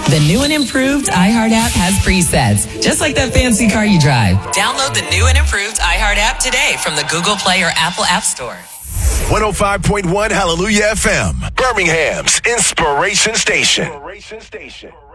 The new and improved iHeart app has presets, just like that fancy car you drive. Download the new and improved iHeart app today from the Google Play or Apple App Store. 105.1 Hallelujah FM, Birmingham's Inspiration Station.